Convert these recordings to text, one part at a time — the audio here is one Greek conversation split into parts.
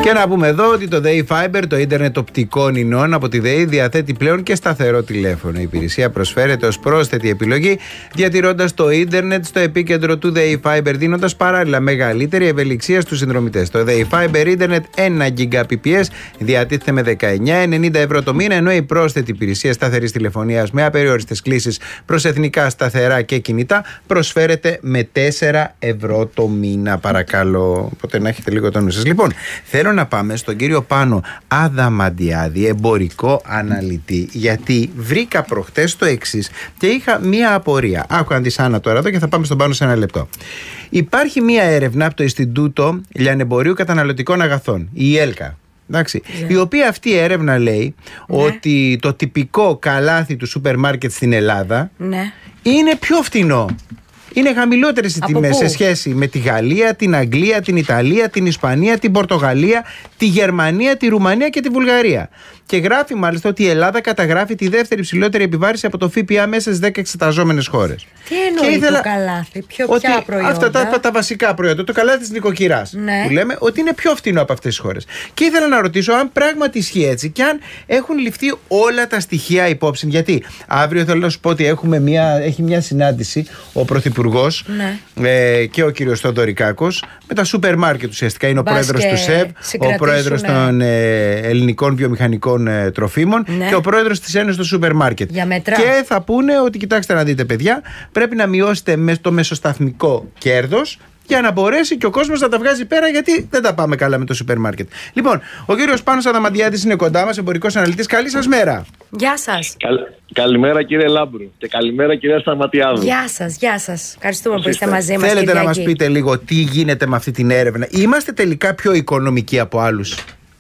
Και να πούμε εδώ ότι το ΔΕΗ Fiber, το ίντερνετ οπτικών ινών από τη ΔΕΗ, διαθέτει πλέον και σταθερό τηλέφωνο. Η υπηρεσία προσφέρεται ως πρόσθετη επιλογή, διατηρώντας το ίντερνετ στο επίκεντρο του ΔΕΗ Fiber, δίνοντας παράλληλα μεγαλύτερη ευελιξία στους συνδρομητές. Το ΔΕΗ Fiber ίντερνετ 1 Gbps διατίθεται με 19,90 ευρώ το μήνα, ενώ η πρόσθετη υπηρεσία σταθερής τηλεφωνίας με απεριόριστες κλήσεις προς εθνικά σταθερά και κινητά προσφέρεται με 4 ευρώ το μήνα, παρακαλώ. Οπότε να έχετε λίγο το νου σας. Λοιπόν, θέλω να πάμε στον κύριο Πάνο Αδαμαντιάδη, εμπορικό αναλυτή, γιατί βρήκα προχτές το εξής και είχα μία απορία. Άκου αντισάνα τώρα εδώ και θα πάμε στον Πάνο σε ένα λεπτό. Υπάρχει μία έρευνα από το Ινστιτούτο Λιανεμπορίου Καταναλωτικών Αγαθών, η ΕΛΚΑ. Εντάξει, η οποία αυτή η έρευνα λέει ότι το τυπικό καλάθι του σούπερ μάρκετ στην Ελλάδα είναι πιο φτηνό. Είναι χαμηλότερες οι τιμές σε σχέση με τη Γαλλία, την Αγγλία, την Ιταλία, την Ισπανία, την Πορτογαλία, τη Γερμανία, τη Ρουμανία και τη Βουλγαρία. Και γράφει μάλιστα ότι η Ελλάδα καταγράφει τη δεύτερη ψηλότερη επιβάρηση από το ΦΠΑ μέσα στις 10 εξεταζόμενες χώρες. Τι εννοεί το καλάθι, ποια προϊόντα? Αυτά τα βασικά προϊόντα. Το καλάθι της νοικοκυράς που λέμε ότι είναι πιο φθηνό από αυτές τις χώρες. Και ήθελα να ρωτήσω αν πράγματι ισχύει έτσι και αν έχουν ληφθεί όλα τα στοιχεία υπόψη. Γιατί αύριο θέλω να σου πω ότι έχει μια συνάντηση ο Πρωθυπουργός και ο κύριος Θοδωρικάκος με τα σούπερ μάρκετ ουσιαστικά. Είναι ο πρόεδρος του ΣΕΒ, ο πρόεδρος των ελληνικών βιομηχανικών τροφίμων και ο πρόεδρος της Ένωσης των Σούπερ Μάρκετ. Και θα πούνε ότι κοιτάξτε να δείτε, παιδιά, πρέπει να μειώσετε το μεσοσταθμικό κέρδος για να μπορέσει και ο κόσμος να τα βγάζει πέρα, γιατί δεν τα πάμε καλά με το σούπερ μάρκετ. Λοιπόν, ο κύριος Πάνος Αδαμαντιάδης είναι κοντά μας, εμπορικός αναλυτής. Καλή σας μέρα. Γεια σας. Καλημέρα κύριε Λάμπρου και καλημέρα κυρία Σταματιάδου. Γεια σας. Ευχαριστούμε που είστε μαζί μας. Θέλετε να μας πείτε λίγο τι γίνεται με αυτή την έρευνα? Είμαστε τελικά πιο οικονομικοί από άλλους?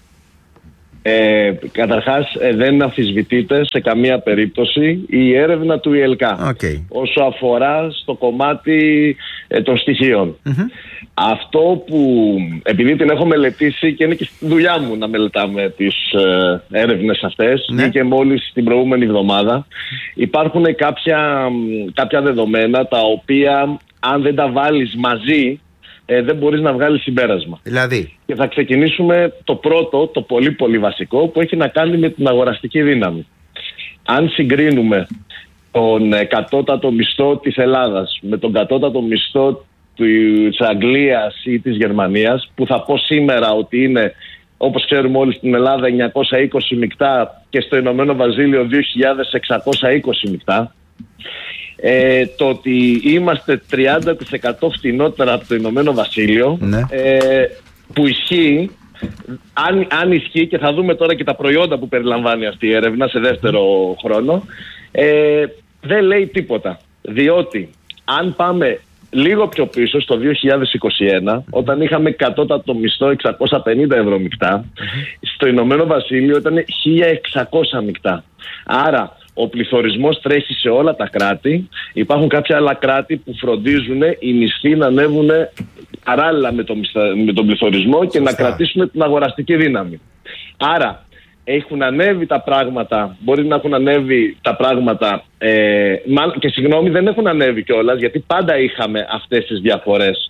Καταρχάς δεν αμφισβητείται σε καμία περίπτωση η έρευνα του ΙΕΛΚΑ όσο αφορά στο κομμάτι των στοιχείων. Αυτό που, επειδή την έχω μελετήσει και είναι και στη δουλειά μου να μελετάμε τις έρευνες αυτές, και μόλις την προηγούμενη εβδομάδα, υπάρχουν κάποια δεδομένα τα οποία αν δεν τα βάλεις μαζί δεν μπορείς να βγάλεις συμπέρασμα. Δηλαδή? Και θα ξεκινήσουμε το πρώτο, το πολύ πολύ βασικό, που έχει να κάνει με την αγοραστική δύναμη. Αν συγκρίνουμε τον κατώτατο μισθό της Ελλάδας με τον κατώτατο μισθό της Αγγλίας ή της Γερμανίας, που θα πω σήμερα ότι είναι, όπως ξέρουμε όλοι, στην Ελλάδα 920 μεικτά και στο Ηνωμένο Βασίλειο 2.620 μεικτά, το ότι είμαστε 30% φτηνότερα από το Ηνωμένο Βασίλειο, που ισχύει, αν ισχύει, και θα δούμε τώρα και τα προϊόντα που περιλαμβάνει αυτή η έρευνα σε δεύτερο χρόνο, δεν λέει τίποτα. Διότι αν πάμε λίγο πιο πίσω, στο 2021, όταν είχαμε κατώτατο μισθό 650 ευρώ μεικτά, στο Ηνωμένο Βασίλειο ήταν 1.600 μεικτά. Άρα ο πληθωρισμός τρέχει σε όλα τα κράτη. Υπάρχουν κάποια άλλα κράτη που φροντίζουν οι μισθοί να ανέβουν παράλληλα με τον πληθωρισμό και να κρατήσουν την αγοραστική δύναμη. Άρα έχουν ανέβει τα πράγματα, μπορεί να έχουν ανέβει τα πράγματα, και συγγνώμη, δεν έχουν ανέβει κιόλας, γιατί πάντα είχαμε αυτές τις διαφορές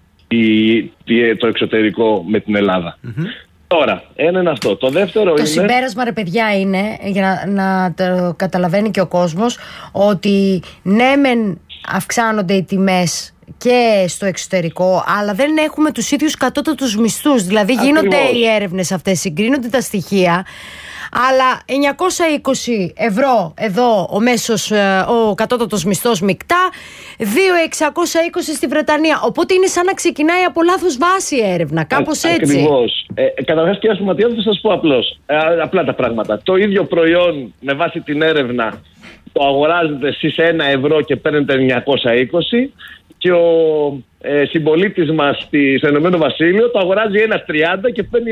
το εξωτερικό με την Ελλάδα. Τώρα, ένα είναι αυτό. Το δεύτερο είναι... Το συμπέρασμα, ρε παιδιά, είναι, για να το καταλαβαίνει και ο κόσμος, ότι ναι μεν αυξάνονται οι τιμές και στο εξωτερικό, αλλά δεν έχουμε τους ίδιους κατώτατους μισθούς. Δηλαδή γίνονται οι έρευνες αυτές, συγκρίνονται τα στοιχεία, αλλά 920 ευρώ εδώ ο κατώτατος μισθός μεικτά, 2.620 στη Βρετανία. Οπότε είναι σαν να ξεκινάει από λάθος βάση η έρευνα, κάπως έτσι. Ακριβώς. Καταρχάς, κυρία Σταματιάδου, θα σας πω απλά τα πράγματα. Το ίδιο προϊόν με βάση την έρευνα το αγοράζετε εσείς 1 ευρώ και παίρνετε 920, και ο συμπολίτης μας στο Ηνωμένο Βασίλειο το αγοράζει 1,30 και παίρνει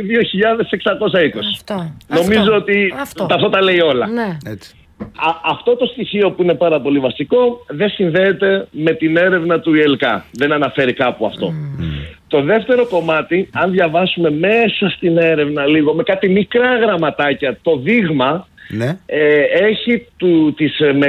2.620. Νομίζω ότι αυτό τα λέει όλα. Έτσι. Αυτό το στοιχείο που είναι πάρα πολύ βασικό δεν συνδέεται με την έρευνα του ΙΕΛΚΑ. Δεν αναφέρει κάπου αυτό. Το δεύτερο κομμάτι, αν διαβάσουμε μέσα στην έρευνα λίγο με κάτι μικρά γραμματάκια, το δείγμα έχει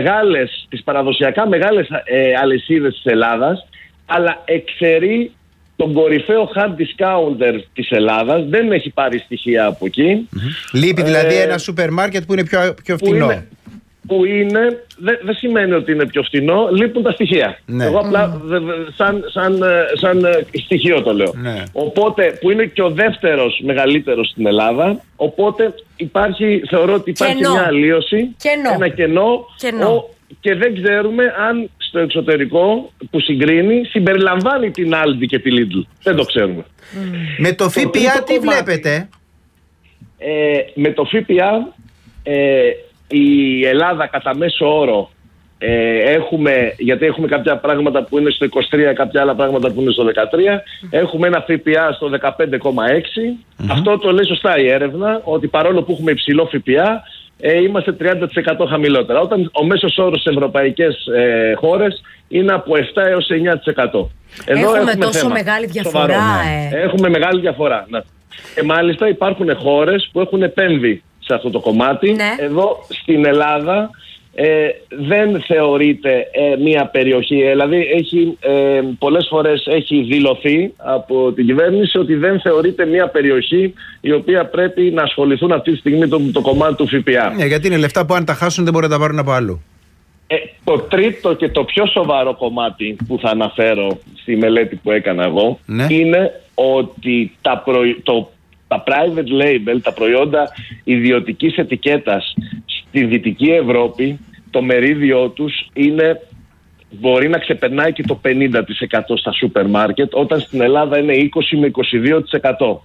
τις παραδοσιακά μεγάλες αλυσίδες της Ελλάδας, αλλά εξαιρεί τον κορυφαίο hard discounter της Ελλάδας, δεν έχει πάρει στοιχεία από εκεί. Λείπει δηλαδή ένα σούπερ μάρκετ που είναι πιο φτηνό. Που είναι, δεν σημαίνει ότι είναι πιο φτηνό, λείπουν τα στοιχεία. Ναι. Εγώ απλά σαν στοιχείο το λέω. Ναι. Οπότε, που είναι και ο δεύτερος μεγαλύτερος στην Ελλάδα, οπότε θεωρώ ότι υπάρχει μια αλλίωση, ένα κενό. Και δεν ξέρουμε αν στο εξωτερικό που συγκρίνει συμπεριλαμβάνει την Aldi και τη Lidl. Δεν το ξέρουμε. Με το ΦΠΑ τι βλέπετε? Με το ΦΠΑ η Ελλάδα κατά μέσο όρο γιατί έχουμε κάποια πράγματα που είναι στο 23, κάποια άλλα πράγματα που είναι στο 13, έχουμε ένα ΦΠΑ στο 15,6. Αυτό το λέει σωστά η έρευνα, ότι παρόλο που έχουμε υψηλό ΦΠΑ, είμαστε 30% χαμηλότερα. Όταν ο μέσος όρος σε ευρωπαϊκές χώρες είναι από 7 έως 9%. Εδώ έχουμε τόσο μεγάλη διαφορά. Έχουμε μεγάλη διαφορά. Ναι. Και μάλιστα υπάρχουν χώρες που έχουν επέμβει σε αυτό το κομμάτι. Ναι. Εδώ στην Ελλάδα δεν θεωρείται μια περιοχή, δηλαδή πολλές φορές έχει δηλωθεί από την κυβέρνηση ότι δεν θεωρείται μια περιοχή η οποία πρέπει να ασχοληθούν αυτή τη στιγμή το κομμάτι του ΦΠΑ. Ναι, γιατί είναι λεφτά που αν τα χάσουν δεν μπορούν να τα πάρουν από αλλού. Το τρίτο και το πιο σοβαρό κομμάτι που θα αναφέρω στη μελέτη που έκανα εγώ, ναι, είναι ότι τα private label, τα προϊόντα ιδιωτικής ετικέτας στη Δυτική Ευρώπη, το μερίδιό τους μπορεί να ξεπερνάει και το 50% στα σούπερ μάρκετ, όταν στην Ελλάδα είναι 20 με 22%.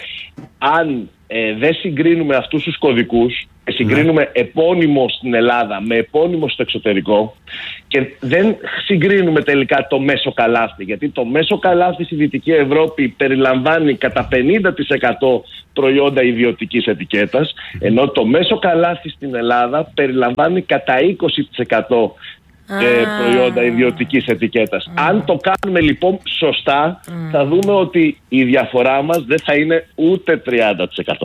Αν δεν συγκρίνουμε αυτούς τους κωδικούς, συγκρίνουμε επώνυμο στην Ελλάδα με επώνυμο στο εξωτερικό και δεν συγκρίνουμε τελικά το μέσο καλάθι, γιατί το μέσο καλάθι στη Δυτική Ευρώπη περιλαμβάνει κατά 50% προϊόντα ιδιωτικής ετικέτας, ενώ το μέσο καλάθι στην Ελλάδα περιλαμβάνει κατά 20% προϊόντα ιδιωτικής ετικέτας. Αν το κάνουμε λοιπόν σωστά, θα δούμε ότι η διαφορά μας δεν θα είναι ούτε 30%.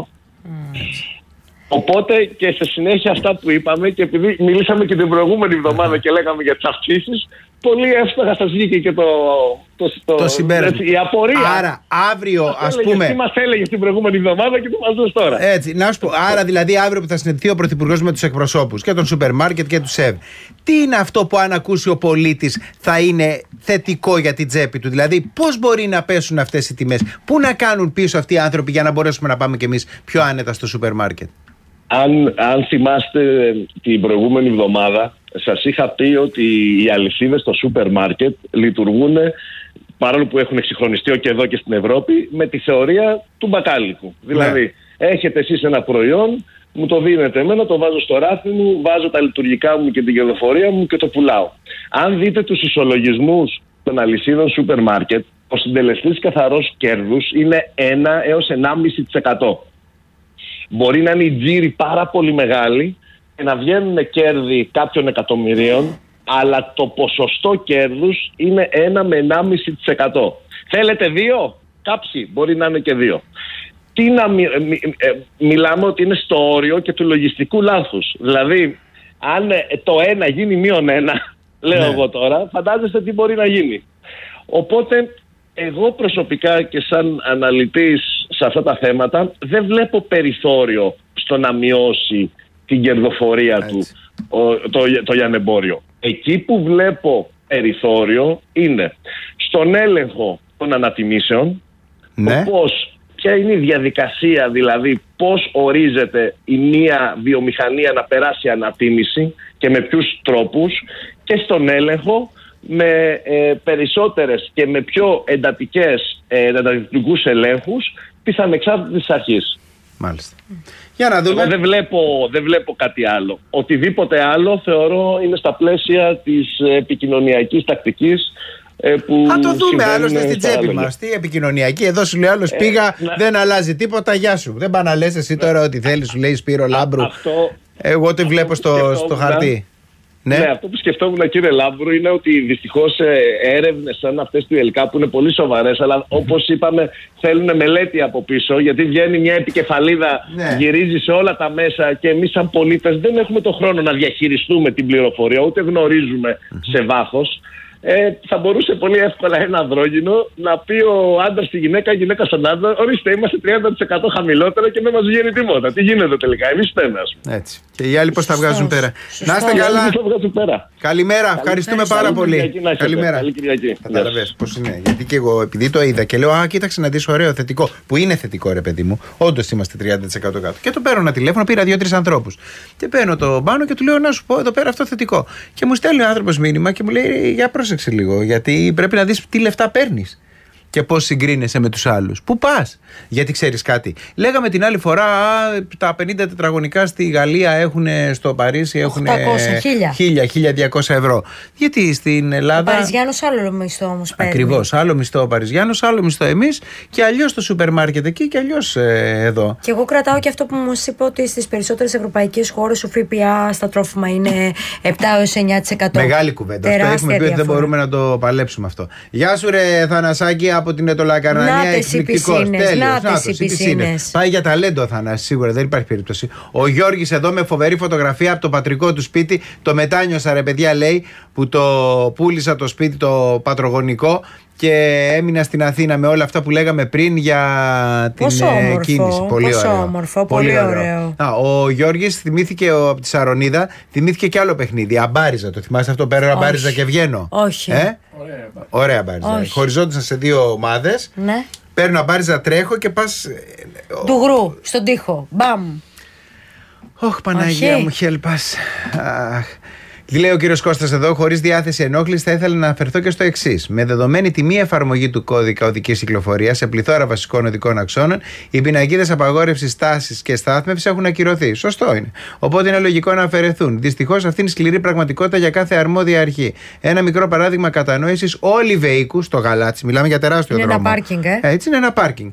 Οπότε και σε συνέχεια αυτά που είπαμε, και επειδή μιλήσαμε και την προηγούμενη εβδομάδα και λέγαμε για τις αυξήσεις, πολύ εύστοχα σας βγήκε και το συμπέρασμα, η απορία. Άρα αύριο, ας πούμε. Τι μας έλεγες την προηγούμενη εβδομάδα και το μας δώσει τώρα. Έτσι, να σου πω. Άρα δηλαδή αύριο που θα συναντηθεί ο Πρωθυπουργός με τους εκπροσώπους και των σούπερ μάρκετ και του ΣΕΒ, τι είναι αυτό που αν ακούσει ο πολίτης θα είναι θετικό για την τσέπη του? Δηλαδή πώς μπορεί να πέσουν αυτές οι τιμές? Πού να κάνουν πίσω αυτοί οι άνθρωποι για να μπορέσουμε να πάμε κι εμείς πιο άνετα στο σούπερ μάρκετ? Αν θυμάστε την προηγούμενη εβδομάδα, σας είχα πει ότι οι αλυσίδες στο σούπερ μάρκετ λειτουργούν, παρόλο που έχουν εξυγχρονιστεί και εδώ και στην Ευρώπη, με τη θεωρία του μπακάλικου. Δηλαδή, έχετε εσείς ένα προϊόν, μου το δίνετε εμένα, το βάζω στο ράφι μου, βάζω τα λειτουργικά μου και την κερδοφορία μου και το πουλάω. Αν δείτε τους ισολογισμούς των αλυσίδων σούπερ μάρκετ, ο συντελεστής καθαρός κέρδους είναι 1 έως 1,5%. Μπορεί να είναι οι τζίροι πάρα πολύ μεγάλοι και να βγαίνουν κέρδη κάποιων εκατομμυρίων, αλλά το ποσοστό κέρδους είναι 1 με 1,5%. Θέλετε 2? Κάψι, μπορεί να είναι και 2. Μιλάμε ότι είναι στο όριο και του λογιστικού λάθους. Δηλαδή, αν το 1 γίνει μείον 1, λέω εγώ τώρα, φαντάζεστε τι μπορεί να γίνει. Οπότε, εγώ προσωπικά και σαν αναλυτής σε αυτά τα θέματα δεν βλέπω περιθώριο στο να μειώσει την κερδοφορία του το λιανεμπόριο. Εκεί που βλέπω περιθώριο είναι στον έλεγχο των ανατιμήσεων, ποια είναι η διαδικασία, δηλαδή πώς ορίζεται η μία βιομηχανία να περάσει ανατίμηση και με ποιους τρόπους, και στον έλεγχο με περισσότερες και με πιο εντατικούς ελέγχους της ανεξάρτητης αρχής. Μάλιστα. Για να δούμε. Εγώ δεν βλέπω κάτι άλλο. Οτιδήποτε άλλο θεωρώ είναι στα πλαίσια της επικοινωνιακής τακτικής που θα το δούμε άλλωστε στην τσέπη μας. Τι επικοινωνιακή? Εδώ σου λέει άλλος πήγα, δεν αλλάζει τίποτα, γεια σου. Δεν πά να λες εσύ τώρα ό,τι θέλεις, σου λέει Σπύρο Λάμπρου. Εγώ το βλέπω στο χαρτί. Ναι, αυτό που σκεφτόμουν, κύριε Λάμπρου, είναι ότι δυστυχώς έρευνες σαν αυτές του ΕΛΚΑ, που είναι πολύ σοβαρές, αλλά όπως είπαμε θέλουν μελέτη από πίσω, γιατί βγαίνει μια επικεφαλίδα, γυρίζει σε όλα τα μέσα και εμείς σαν πολίτες δεν έχουμε το χρόνο να διαχειριστούμε την πληροφορία, ούτε γνωρίζουμε σε βάθος. θα μπορούσε πολύ εύκολα ένα ανδρόγυνο να πει ο άντρας στη γυναίκα, η γυναίκα στον άντρα, ορίστε, είμαστε 30% χαμηλότερα και δεν μας βγαίνει τίποτα. Τι γίνεται τελικά, εμείς φταίμε, ας πούμε. Έτσι. Και οι άλλοι πώς τα βγάζουν πέρα. Να είστε καλά. Καλημέρα, ευχαριστούμε πάρα πολύ. Καλημέρα. Καταλαβες πώς είναι. Γιατί και εγώ, επειδή το είδα και λέω, α, κοίταξε να δεις, ωραίο, θετικό. Που είναι θετικό, ρε παιδί μου. Όντως είμαστε 30% κάτω. Και το παίρνω ένα τηλέφωνο, πήρα 2-3 ανθρώπους. Και παίρνω το Πάνο και του λέω, να σου πω εδώ πέρα αυτό θετικό. Και μου στέλνει ο άνθρωπος μήνυμα και μου λέει, για πρόσεξε λίγο, γιατί πρέπει να δεις τι λεφτά παίρνεις και πώς συγκρίνεσαι με τους άλλους. Πού πας? Γιατί ξέρεις κάτι. Λέγαμε την άλλη φορά, τα 50 τετραγωνικά στη Γαλλία έχουν, στο Παρίσι έχουν 1.200 ευρώ. Γιατί στην Ελλάδα. Ο Παριζιάνος άλλο μισθό όμως παίρνει. Ακριβώς. Άλλο μισθό ο Παριζιάνος, άλλο μισθό εμείς και αλλιώς στο σούπερ μάρκετ εκεί και αλλιώς εδώ. Και εγώ κρατάω και αυτό που μου είπε ότι στις περισσότερες ευρωπαϊκές χώρες ο ΦΠΑ στα τρόφιμα είναι 7-9%. Μεγάλη κουβέντα. Αυτό έχουμε πει ότι δεν μπορούμε να το παλέψουμε αυτό. Γεια σου, ρε Θανασάκη, από την Ετωλακαρνανία. Εκπληκτικός. Νάτες οι πισίνες. Πάει για ταλέντο ο Θανάσης, σίγουρα δεν υπάρχει περίπτωση. Ο Γιώργης εδώ με φοβερή φωτογραφία από το πατρικό του σπίτι. Το μετάνιωσα, ρε παιδιά, λέει, που το πούλησα το σπίτι το πατρογονικό και έμεινα στην Αθήνα με όλα αυτά που λέγαμε πριν για την κίνηση. Πολύ ωραίο. Όμορφο, πολύ ωραίο. Ο Γιώργης θυμήθηκε από τη Σαρονίδα, θυμήθηκε και άλλο παιχνίδι. Αμπάριζα, το θυμάσαι αυτό? Πέρα αμπάριζα και βγαίνω. Όχι. Ωραία αμπάριζα. Χωριζόντουσαν σε δύο ομάδες. Ναι. Παίρνω αμπάριζα, τρέχω και πας. Του γρου, στον τοίχο. Μπαμ. Ωχ, Παναγία μου, χέλπας. Λέει ο κύριος Κώστας εδώ, χωρίς διάθεση ενόχλησης, θα ήθελα να αναφερθώ και στο εξής. Με δεδομένη τη μη εφαρμογή του κώδικα οδικής κυκλοφορίας σε πληθώρα βασικών οδικών αξώνων, οι πινακίδες απαγόρευσης στάσης και στάθμευσης έχουν ακυρωθεί. Σωστό είναι. Οπότε είναι λογικό να αφαιρεθούν. Δυστυχώς αυτή είναι σκληρή πραγματικότητα για κάθε αρμόδια αρχή. Ένα μικρό παράδειγμα κατανόησης: όλοι οι βεϊκούς στο Γαλάτσι, μιλάμε για τεράστιο δρόμο. Είναι ένα πάρκινγκ, Έτσι είναι ένα πάρκινγκ.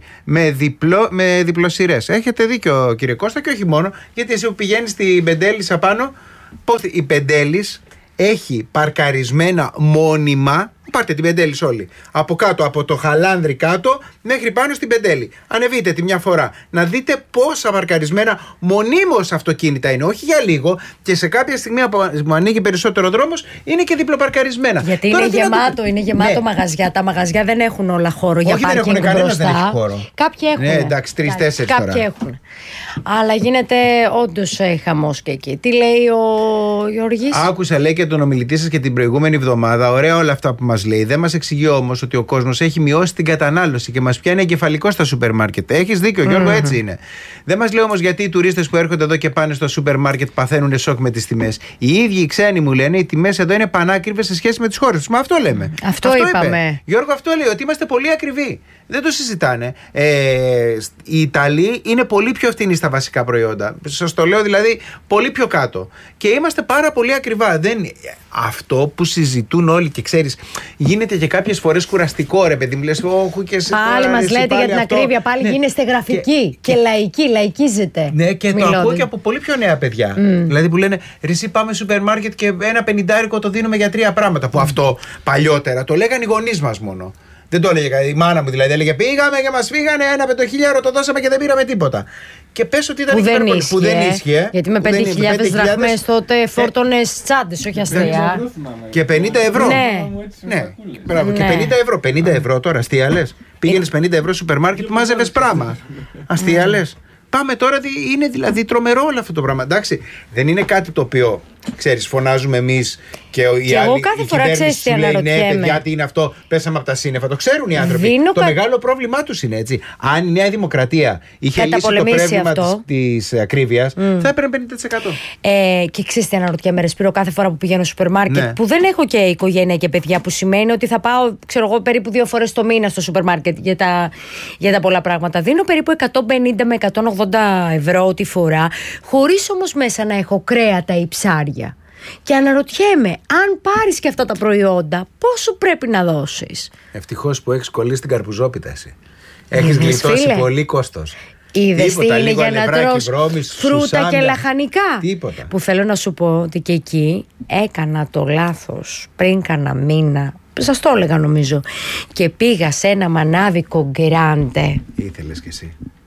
Με διπλοσιρές. Έχετε δίκιο, κύριε Κώστα, και όχι μόνο, γιατί εσύ που πηγαίνεις στην Πεντέλισσα πάνω. Πώς η Πεντέλης έχει παρκαρισμένα μόνιμα. Πάρτε την Πεντέλης όλοι. Από κάτω, από το Χαλάνδρι κάτω μέχρι πάνω στην Πεντέλη. Ανεβείτε τη μια φορά. Να δείτε πόσα παρκαρισμένα μονίμως αυτοκίνητα είναι. Όχι για λίγο. Και σε κάποια στιγμή που ανοίγει περισσότερο δρόμος είναι και διπλοπαρκαρισμένα. Γιατί τώρα είναι γεμάτο μαγαζιά. Τα μαγαζιά δεν έχουν όλα χώρο για πάρκινγκ μπροστά. Δεν έχει χώρο. Κάποιοι έχουν. Ναι, εντάξει, 3-4 τώρα. Κάποιοι έχουν. Αλλά γίνεται όντως χαμός και εκεί. Τι λέει ο Γιώργης? Άκουσα, λέει, και τον ομιλητή σας και την προηγούμενη εβδομάδα. Ωραία όλα αυτά που μας λέει. Δεν μας εξηγεί όμως ότι ο κόσμος έχει μειώσει την κατανάλωση και μας πιάνει εγκεφαλικό στα σούπερ μάρκετ. Έχεις δίκιο, Γιώργο, έτσι είναι. Δεν μας λέει όμως γιατί οι τουρίστες που έρχονται εδώ και πάνε στο σούπερ μάρκετ παθαίνουν σοκ με τις τιμές. Οι ίδιοι οι ξένοι μου λένε οι τιμές εδώ είναι πανάκριβες σε σχέση με τις χώρες τους. Μα αυτό λέμε. Αυτό είπαμε. Είπε. Γιώργο, αυτό λέει, ότι είμαστε πολύ ακριβοί. Δεν το συζητάνε. Οι Ιταλοί είναι πολύ πιο φθηνοί στα βασικά προϊόντα. Σας το λέω δηλαδή πολύ πιο κάτω. Και είμαστε πάρα πολύ ακριβά. Αυτό που συζητούν όλοι και ξέρεις, γίνεται και κάποιες φορές κουραστικό, ρε παιδί μου. Λες, πάλι μας λέτε για την ακρίβεια, πάλι γίνεστε γραφικοί και λαϊκοί, λαϊκίζετε. Ναι, και το ακούω και από πολύ πιο νέα παιδιά. Δηλαδή που λένε, ρε εσύ πάμε σούπερ μάρκετ και ένα 50 το δίνουμε για 3 πράγματα. Που αυτό παλιότερα το λέγανε οι γονείς μας μόνο. Δεν το έλεγε η μάνα μου, δηλαδή. Έλεγε πήγαμε και μας φύγανε ένα 5.000, το δώσαμε και δεν πήραμε τίποτα. Και πες ότι ήταν που δεν ίσχυε. Γιατί με 5.000 δραχμές τότε φόρτωνες τσάντες, όχι αστεία. Και 50 ευρώ. Ναι. Και 50 ευρώ. 50 ευρώ τώρα, αστεία λες. Πήγαινες 50 ευρώ σούπερ μάρκετ, μάζευες πράγμα. Αστεία λες. Πάμε τώρα, είναι δηλαδή τρομερό όλο αυτό το πράγμα. Εντάξει, δεν είναι κάτι το οποίο, ξέρεις, φωνάζουμε εμείς και οι άλλοι. Εγώ κάθε φορά ξέρεις τι αναρωτιέμαι. Ναι, παιδιά, τι είναι αυτό, πέσαμε από τα σύννεφα. Το ξέρουν οι άνθρωποι. Το μεγάλο πρόβλημά τους είναι έτσι. Αν η Νέα Δημοκρατία είχε λύσει το πρόβλημα της ακρίβειας, θα έπαιρνε 50%. Και ξέρεις τι αναρωτιέμαι, ρε Σπύρο, κάθε φορά που πηγαίνω στο σούπερ μάρκετ, που δεν έχω και οικογένεια και παιδιά, που σημαίνει ότι θα πάω, ξέρω εγώ, περίπου 2 φορές το μήνα στο σούπερ μάρκετ για τα πολλά πράγματα. Δίνω περίπου 150 με 180 ευρώ τη φορά, χωρίς όμως μέσα να έχω κρέατα ή ψάρια. Και αναρωτιέμαι, αν πάρεις και αυτά τα προϊόντα, πόσο πρέπει να δώσεις? Ευτυχώς που έχεις κολλήσει την καρπουζόπιτα εσύ. Έχεις γλιτώσει πολύ κόστος. Είδες τι είναι για να τρως φρούτα και λαχανικά. Τίποτα. Που θέλω να σου πω ότι και εκεί έκανα το λάθος πριν κάνα μήνα. Σας το έλεγα νομίζω. Και πήγα σε ένα μανάβικο γκράντε. Ήθελες κι εσύ.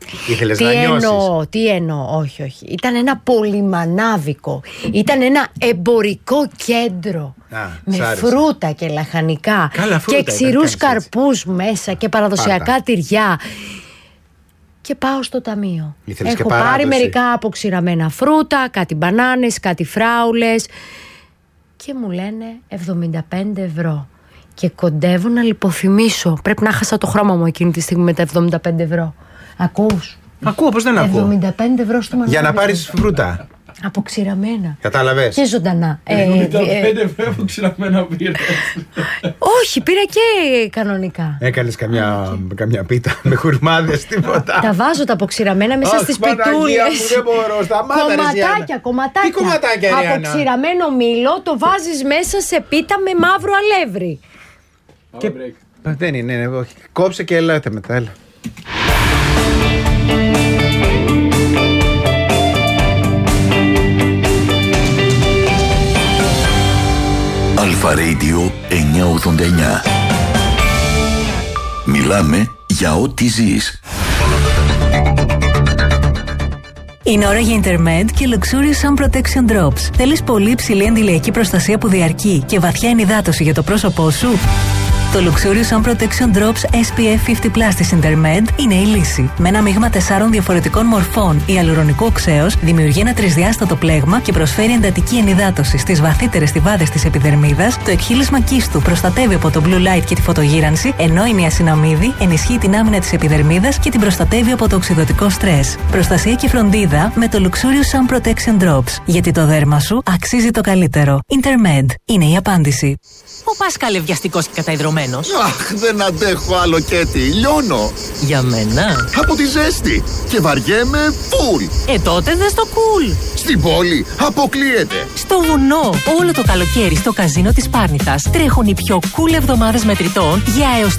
Ήθελες να νιώσεις? Τι εννοώ, όχι. Ήταν ένα πολυμανάβικο. Ήταν ένα εμπορικό κέντρο. Με φρούτα και λαχανικά. Και ξηρούς καρπούς μέσα και παραδοσιακά τυριά. Και πάω στο ταμείο. Έχω πάρει μερικά αποξηραμένα φρούτα, κάτι μπανάνες, κάτι φράουλες. Και μου λένε 75 ευρώ. Και κοντεύω να λιποθυμίσω. Πρέπει να χάσα το χρώμα μου εκείνη τη στιγμή με τα 75 ευρώ. Ακούς? Ακούω, πώς δεν ακούω. 75 ευρώ στο μαγαζί. Για να πάρεις φρούτα. Αποξηραμένα. Κατάλαβες? Και ζωντανά. 75 ευρώ αποξηραμένα πήρες? Όχι, πήρα και κανονικά. Έκανες καμιά πίτα με χουρμάδες, τίποτα? Τα βάζω τα αποξηραμένα μέσα στις πιτούλες. Δεν μπορώ, σταμάτα. Κομματάκια. Τι κομματάκια, Ριάννα? Αποξηραμένο μήλο το βάζεις μέσα σε πίτα με μαύρο αλεύρι. Δεν είναι, όχι. Κόψε και ελάτε μετά, έλα. Αλφα Radio 989. Μιλάμε για ό,τι ζεις. Είναι ώρα για Intermed και Luxurious Sun Protection Drops. Θέλεις πολύ υψηλή αντιλιακή προστασία που διαρκεί και βαθιά ενυδάτωση για το πρόσωπό σου? Το Luxurious Sun Protection Drops SPF 50+ της Intermed είναι η λύση. Με ένα μείγμα 4 διαφορετικών μορφών ιαλουρονικού οξέως δημιουργεί ένα τρισδιάστατο πλέγμα και προσφέρει εντατική ενυδάτωση στις βαθύτερες στιβάδες της επιδερμίδας. Το εκχύλισμα κύστου προστατεύει από το blue light και τη φωτογύρανση, ενώ η νιασιναμίδη ενισχύει την άμυνα της επιδερμίδας και την προστατεύει από το οξυδωτικό στρες. Προστασία και φροντίδα με το Luxurious Sun Protection Drops. Γιατί το δέρμα σου αξίζει το καλύτερο. Intermed είναι η απάντηση. Ο Πάσχαλε βιαστικός και καταϊδρωμένος. Αχ, δεν αντέχω άλλο, Κέτι. Λιώνω. Για μένα. Από τη ζέστη. Και βαριέμαι φουλ. Τότε δες το κουλ. Στην πόλη αποκλείεται. Στο βουνό. Όλο το καλοκαίρι στο καζίνο της Πάρνηθας τρέχουν οι πιο cool εβδομάδες μετρητών για έως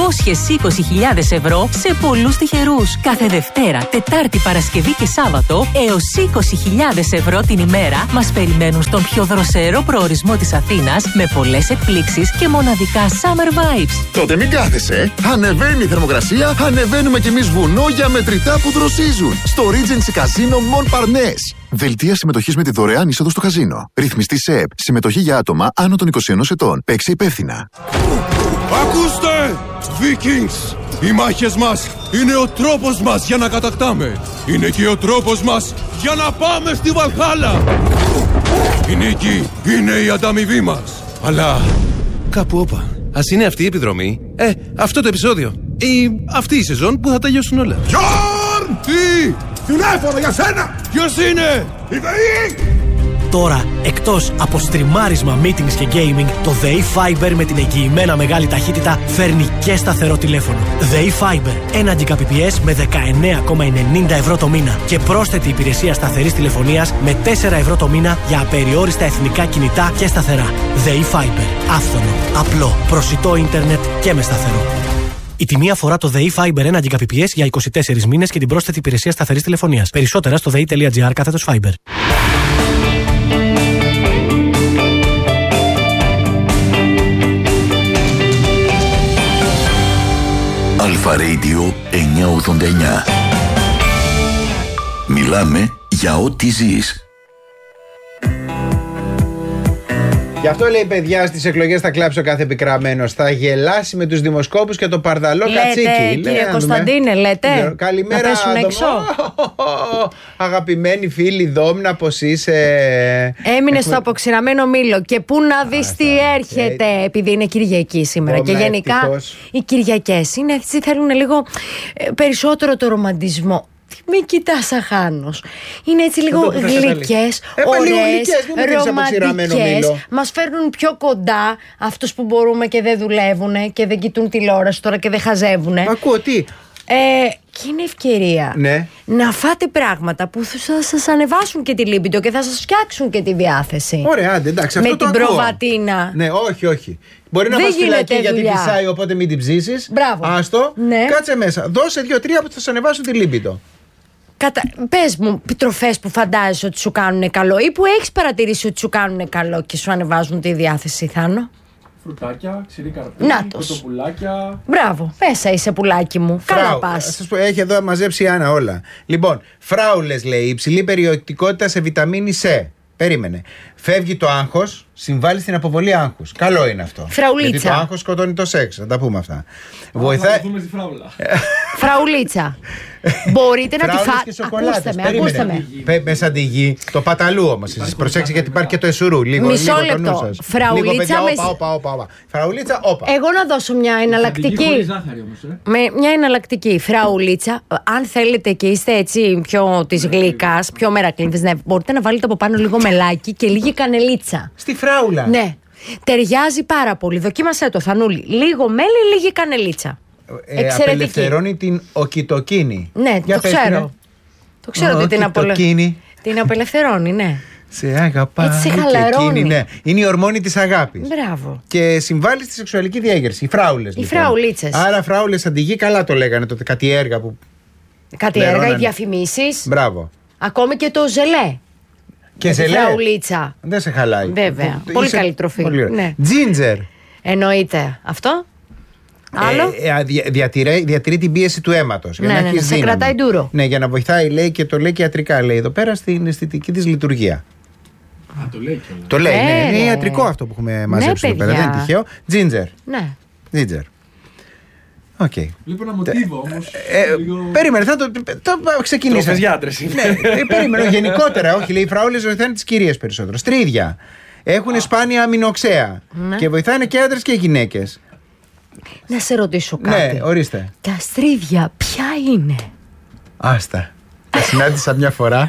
320.000 ευρώ σε πολλούς τυχερούς. Κάθε Δευτέρα, Τετάρτη, Παρασκευή και Σάββατο έως 20.000 ευρώ την ημέρα μας περιμένουν στον πιο δροσερό προορισμό της Αθήνας με πολλές εκπλήξεις και μοναδικά summer vibes. Τότε μην κάθεσαι. Ανεβαίνει η θερμοκρασία, ανεβαίνουμε κι εμείς βουνό για μετρητά που δροσίζουν. Στο Regency Casino Montparnasse. Δελτία συμμετοχής με τη δωρεάν είσοδο στο καζίνο. Ρυθμιστή ΣΕΠ. Συμμετοχή για άτομα άνω των 21 ετών. Παίξε υπεύθυνα. Ακούστε! Vikings! Οι μάχες μας είναι ο τρόπος μας για να κατακτάμε. Είναι και ο τρόπος μας για να πάμε στη Βαλχάλα. Η νίκη είναι η ανταμοιβή μας. Αλλά κάπου όπα. Ας είναι αυτή η επιδρομή, αυτό το επεισόδιο ή αυτή η σεζόν που θα τελειώσουν όλα. Γιόρν! Τι! Τηλέφωνο για σένα! Ποιος είναι? Η ΔΕΗ! Τώρα, εκτός από στριμάρισμα, meetings και gaming, το ΔΕΗ Fiber με την εγγυημένα μεγάλη ταχύτητα φέρνει και σταθερό τηλέφωνο. ΔΕΗ Fiber, 1 Gbps με 19,90 ευρώ το μήνα και πρόσθετη υπηρεσία σταθερής τηλεφωνίας με 4 ευρώ το μήνα για απεριόριστα εθνικά κινητά και σταθερά. ΔΕΗ Fiber, άφθονο, απλό, προσιτό ίντερνετ και με σταθερό. Η τιμή αφορά το ΔΕΗ Fiber 1 Gbps για 24 μήνες και την πρόσθετη υπηρεσία σταθερής τηλεφωνίας. Περισσότερα στο dei.gr/Fiber. Αλφα Radio 989. Μιλάμε για ό,τι ζεις. Γι' αυτό λέει, παιδιά, στις εκλογές θα κλάψει ο κάθε πικραμένος. Θα γελάσει με τους δημοσκόπους και το παρδαλό κατσίκι. Κύριε Κωνσταντίνε, λέτε. Καλημέρα, να πέσουν έξω. Αγαπημένοι φίλοι, Δόμνα, πως είσαι? Έμεινε στο αποξηραμένο μήλο. Και πού να δεις τι έρχεται, επειδή είναι Κυριακή σήμερα. Δόμνα, και γενικά ευτυχώς. οι Κυριακές είναι έτσι, θέλουν λίγο περισσότερο το ρομαντισμό. Μην κοιτάς αχάνος. Είναι έτσι λίγο γλυκές, ωραίες, ρομαντικές. Μας φέρνουν πιο κοντά αυτούς που μπορούμε και δεν δουλεύουν και δεν κοιτούν τηλεόραση τώρα και δεν χαζεύουν. Ακούω τι. Και είναι ευκαιρία να φάτε πράγματα που θα σας ανεβάσουν και τη λίμπιντο και θα σας φτιάξουν και τη διάθεση. Ωραία, άντε, εντάξει, με αυτό την το ακούω. προβατίνα. Ναι, όχι. Μπορεί να πας φυλακή γιατί φυσάει, οπότε μην την ψήσεις. Μπράβο. Άστο, κάτσε μέσα. Δώσε 2-3 που θα σας ανεβάσουν τη λίμπιντο. Πες μου τροφές που φαντάζεσαι ότι σου κάνουν καλό ή που έχεις παρατηρήσει ότι σου κάνουν καλό και σου ανεβάζουν τη διάθεση, Θάνο. Φρουτάκια, ξηρή καρπή, κοτοπουλάκια. Μπράβο, μέσα είσαι πουλάκι μου. Καλά πας. Σας πω, έχει εδώ μαζέψει η Άννα όλα. Λοιπόν, φράουλες λέει, υψηλή περιεκτικότητα σε βιταμίνη C. Περίμενε. Φεύγει το άγχος, συμβάλλει στην αποβολή άγχους. Καλό είναι αυτό. Φραουλίτσα. Γιατί το άγχος σκοτώνει το σεξ. Να τα πούμε αυτά. Βοηθάει. Θα στη φράουλα. Φραουλίτσα. Μπορείτε να τη φάτε. Ακούστε με. Μέσα τη γη. Το παταλού όμως. Εσείς προσέξτε γιατί υπάρχει και το εσουρού. Μισό λεπτό. Φραουλίτσα. Φραουλίτσα, όπα. Εγώ να δώσω μια εναλλακτική. Μια εναλλακτική. Φραουλίτσα. Αν θέλετε και είστε έτσι πιο τη γλυκά, πιο μερακλείδες, ναι, μπορείτε να βάλετε από πάνω λίγο μελάκι και λίγη κανελίτσα. Στη φράουλα. Ναι. Ταιριάζει πάρα πολύ. Δοκίμασέ το, Θανούλη. Λίγο μέλι, λίγη κανελίτσα. Απελευθερώνει την οκιτοκίνη. Ναι, το ξέρω. Το ξέρω ότι την απελευθερώνει, ναι. Σε αγαπάει. Έτσι σε χαλαρώνει. Ναι. Είναι η ορμόνη της αγάπης. Μπράβο. Και συμβάλλει στη σεξουαλική διέγερση. Οι φράουλες. Οι φραουλίτσες. Άρα φράουλες αντιγεί, καλά το λέγανε τότε. Κάτι έργα που. Κάτι έργα, οι διαφημίσεις. Μπράβο. Ακόμη και το ζελέ. Και ζελέ. Φραουλίτσα. Δεν σε χαλάει. Βέβαια. Πολύ καλή τροφή. Ναι. Τζίντζερ. Εννοείται. Αυτό. Άλλο. Διατηρεί την πίεση του αίματος. Ναι, σε κρατάει ντούρο. Ναι, για να βοηθάει, λέει, και το λέει και ιατρικά. Λέει εδώ πέρα στην αισθητική της λειτουργία. Το λέει και όλα. Το λέει, ναι, είναι ιατρικό αυτό που έχουμε μαζέψει εδώ πέρα. Δεν είναι τυχαίο. Τζίντζερ. Ναι. Τζίντζερ. Okay. Βλέπω ένα μοτίβο όμως. Περίμενε, θα το ξεκινήσω. Τροφεζιάτρες είναι. Ναι, περίμενε, γενικότερα, όχι, λέει, οι φράουλες βοηθάνε τις κυρίες περισσότερο. Στρίδια. Έχουν σπάνια αμινοξέα. Και βοηθάνε και άντρες και γυναίκες. Να σε ρωτήσω κάτι. Ναι, ορίστε. Τα στρίδια ποια είναι? Άστα. Τα συνάντησα μια φορά.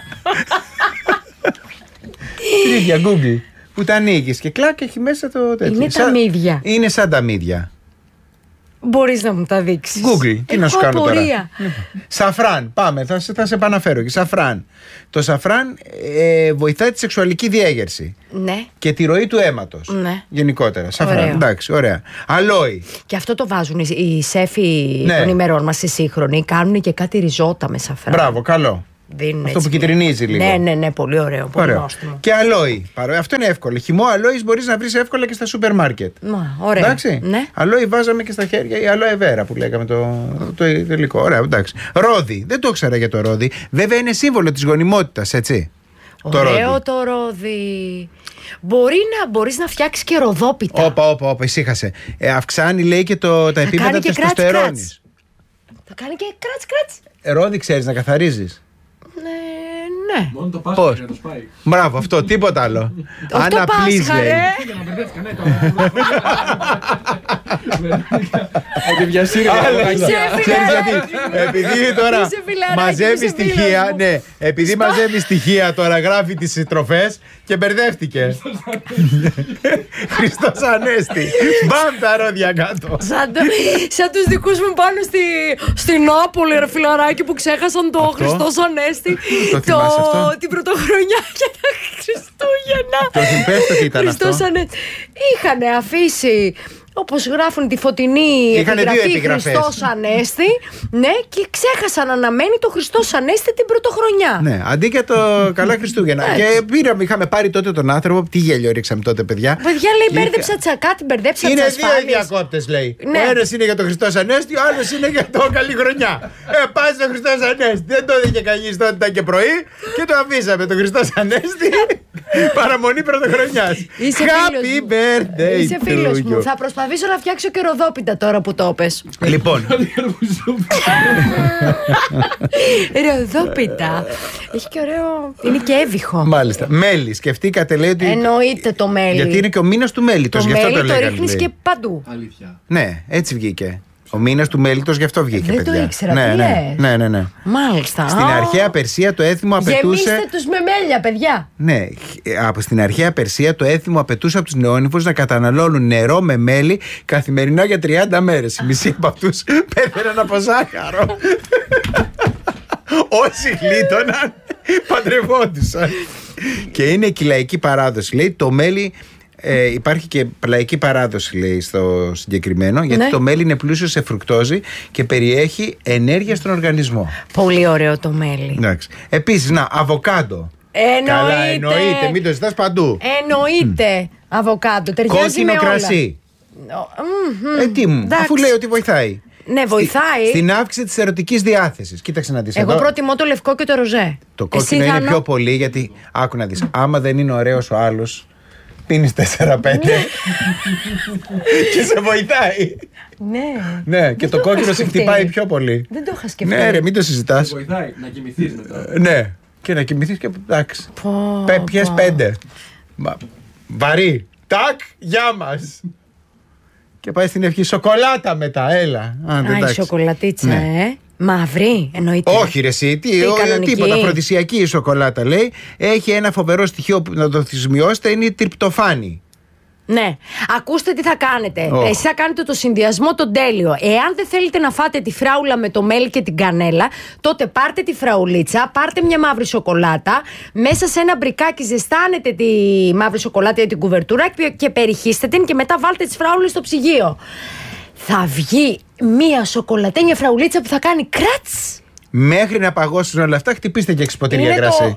Στρίδια, Google. Που τα ανοίγεις και κλακ έχει μέσα το τέτοιο. Είναι τα μύδια. Είναι σαν τα μύδια. Μπορείς να μου τα δείξεις? Google, τι να σου κάνω τώρα. Σαφράν, πάμε, θα σε επαναφέρω. Και σαφράν. Το σαφράν βοηθάει τη σεξουαλική διέγερση. Ναι. Και τη ροή του αίματος. Ναι. Γενικότερα. Σαφράν, εντάξει, ωραία. Αλόι. Και αυτό το βάζουν οι σέφοι των ημερών μας οι σύγχρονοι. Κάνουν και κάτι ριζότα με σαφράν. Μπράβο, καλό. Αυτό που κυτρινίζει λίγο. Ναι, πολύ ωραίο. Πολύ νόστιμο. Και αλόι. Αυτό είναι εύκολο. Χυμό αλόι μπορείς να βρεις εύκολα και στα σούπερ μάρκετ. Ωραία. Εντάξει. Ναι. Αλόι βάζαμε και στα χέρια. Η αλόε βέρα που λέγαμε το υλικό. Ωραία, εντάξει. Ρόδι. Δεν το ήξερα για το ρόδι. Βέβαια είναι σύμβολο της γονιμότητας, έτσι. Ωραίο το ρόδι. Μπορείς να φτιάξεις και ροδόπιτα. Όπα, ησύχασε. Αυξάνει, λέει, και τα επίπεδα τεστοστερόνης. Θα κάνει και κράτς. Ρόδι ξέρεις να καθαρίζεις? Ναι. Μόνο το Πάσχα για να το σπάει. Μπράβο, αυτό, τίποτα άλλο. Όχι το Πάσχα, ρε. Για να μπερδεύτηκα, ναι, το διασύρει. Επειδή τώρα μαζεύει στοιχεία, ναι, επειδή μαζεύει στοιχεία τώρα γράφει τις τροφές και μπερδεύτηκε. Χριστός Ανέστη. Μπαμ τα ρόδια κάτω. Σαν τους δικούς μου πάνω στην Νάπολη, ρε φιλαράκι, που ξέχασαν το Χριστός Ανέστη. Την πρωτοχρονιά για τα Χριστούγεννα. Το τι ήταν αυτό? Είχανε αφήσει, όπως γράφουν, τη φωτεινή επιγραφή Χριστός Ανέστη. Ναι, και ξέχασαν να αναμένει το Χριστός Ανέστη την πρωτοχρονιά. Ναι, αντί για το καλά Χριστούγεννα. Και είχαμε πάρει τότε τον άνθρωπο. Τι γέλιο ρίξαμε τότε, παιδιά. Παιδιά, λέει, μπέρδεψα τσακάτι, μπερδέψα τσασφάλιες. Είναι δύο διακόπτες, λέει. Ναι. Ο ένας είναι για το Χριστός Ανέστη, ο άλλος είναι για το καλή χρονιά. Πάει στο Χριστός Ανέστη. Δεν το είχε κανείς τότε, ήταν και πρωί και το αφήσαμε το Χριστός Ανέστη. Παραμονή πρωτοχρονιάς. Happy birthday. Είσαι φίλος μου. Θα προσπαθήσω να φτιάξω και ροδόπιτα τώρα που το πες. Λοιπόν. Ροδόπιτα. Έχει και ωραίο. Είναι και έβυχο. Μάλιστα. Μέλι. Σκεφτήκατε, λέει, ότι. Εννοείται το μέλι. Γιατί είναι και ο μήνας του μέλιτος. Το μέλι το ρίχνεις και παντού. Αλήθεια. Ναι, έτσι βγήκε. Ο μήνας του μέλιτος, γι' αυτό βγήκε, δεν παιδιά. Δεν το ήξερα, τι λες. Ναι. Μάλιστα. Στην αρχαία Περσία το έθιμο απαιτούσε. Γεμίστε τους με μέλια, παιδιά. Ναι, στην αρχαία Περσία το έθιμο απαιτούσε από τους νεόνυμφους να καταναλώνουν νερό με μέλι καθημερινά για 30 μέρες. Οι μισοί από αυτούς πέθαιναν από ζάχαρο. Όσοι γλίτωναν, παντρευόντουσαν. Και είναι και η λαϊκή παράδοση. Λέει το μέλι. Υπάρχει και λαϊκή παράδοση, λέει, στο συγκεκριμένο, γιατί το μέλι είναι πλούσιο σε φρουκτόζη και περιέχει ενέργεια στον οργανισμό. Πολύ ωραίο το μέλι. Επίσης, αβοκάντο. Εννοείται. Μην το ζητάς παντού. Εννοείται. Αβοκάντο. Ταιριάζει κόκκινο με όλα. κρασί. Τι μου, αφού λέει ότι βοηθάει. Ναι, βοηθάει. Στην αύξηση της ερωτικής διάθεσης. Κοίταξε να δεις. Εγώ προτιμώ το λευκό και το ροζέ. Το κόκκινο είναι πιο πολύ, γιατί άκου να δεις. Άμα δεν είναι ωραίος ο άλλος, πίνεις 4-5 και σε βοηθάει. Ναι, και το κόκκινο σε χτυπάει πιο πολύ. Δεν το είχα σκεφτεί. Ναι, ρε, μην το συζητάς. Βοηθάει να κοιμηθείς μετά. Ναι, και να κοιμηθείς και εντάξει. Πιες 5. Βαρύ. Τάκ, γεια μας. Και πάει στην ευχή σοκολάτα μετά, έλα. Η σοκολατίτσα, μαύρη, εννοείται. Όχι, ρε, εσύ, τίποτα. Αφροδισιακή η σοκολάτα, λέει. Έχει ένα φοβερό στοιχείο που να το σημειώσετε, είναι η τριπτοφάνη. Ναι. Ακούστε τι θα κάνετε. Εσείς θα κάνετε το συνδυασμό τον τέλειο. Εάν δεν θέλετε να φάτε τη φράουλα με το μέλι και την κανέλα, τότε πάρτε τη φραουλίτσα, πάρτε μια μαύρη σοκολάτα, μέσα σε ένα μπρικάκι ζεστάνετε τη μαύρη σοκολάτα ή την κουβερτούρα και περιχύστε την και μετά βάλτε τις φράουλες στο ψυγείο. Θα βγει μια σοκολατένια φραουλίτσα που θα κάνει κράτς. Μέχρι να παγώσουν όλα αυτά, χτυπήστε και 6 ποτήρια κρασί.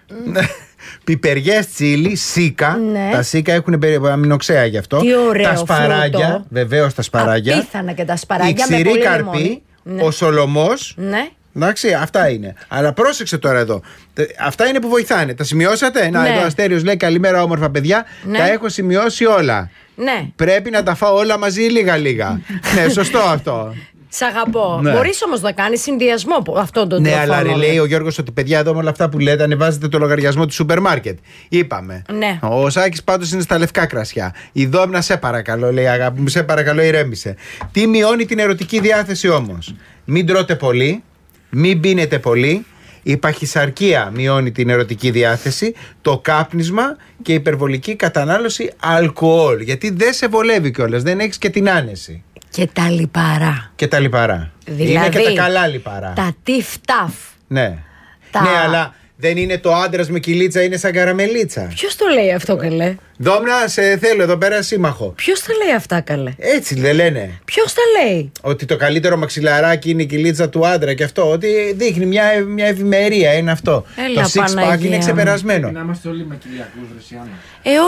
Πιπεριές τσίλι, σίκα. Ναι. Τα σίκα έχουν αμινοξέα γι' αυτό. Τι ωραίο τα σπαράγια, βεβαίως τα σπαράγια. Απίθανα και τα σπαράγια. Η ξηρή καρπή, ο σολομός. Ναι. Εντάξει, αυτά είναι. Αλλά πρόσεξε τώρα εδώ. Αυτά είναι που βοηθάνε. Τα σημειώσατε? Ναι. Να, εδώ Αστέριος λέει καλημέρα όμορφα παιδιά. Ναι. Τα έχω σημειώσει όλα. Ναι. Πρέπει να τα φάω όλα μαζί λίγα-λίγα. Ναι, σωστό αυτό. Σ' αγαπώ. Ναι. Μπορείς όμως να κάνεις συνδυασμό αυτόν τον τρόπο. τροφό. Ναι, αλλά λέει ο Γιώργος ότι παιδιά εδώ με όλα αυτά που λέτε ανεβάζετε το λογαριασμό του σούπερ μάρκετ. Είπαμε. Ναι. Ο Σάκης πάντως είναι στα λευκά κρασιά. Η Δόμνα, σε παρακαλώ, λέει αγάπη μου, σε παρακαλώ, ηρέμησε. Τι μειώνει την ερωτική διάθεση όμως? Μην τρώτε πολύ, μην πίνετε πολύ. Η παχυσαρκία μειώνει την ερωτική διάθεση, το κάπνισμα και η υπερβολική κατανάλωση αλκοόλ. Γιατί δεν σε βολεύει κιόλας, δεν έχεις και την άνεση. Και τα λιπαρά. Και τα λιπαρά. Δηλαδή, είναι και τα καλά λιπαρά. Τα τυφτάφ. Ναι. Ναι, αλλά δεν είναι το άντρας με κυλίτσα, είναι σαν καραμελίτσα. Ποιος το λέει αυτό, καλέ? Δόμνα, σε θέλω εδώ πέρα σύμμαχο. Ποιος τα λέει αυτά, καλέ? Έτσι δεν λένε. Ποιος τα λέει? Ότι το καλύτερο μαξιλαράκι είναι η κυλίτσα του άντρα και αυτό. Ότι δείχνει μια ευημερία, είναι αυτό. Έλα, το six pack είναι ξεπερασμένο. Να είμαστε όλοι μακιλιακούς, Ρεσιάνα.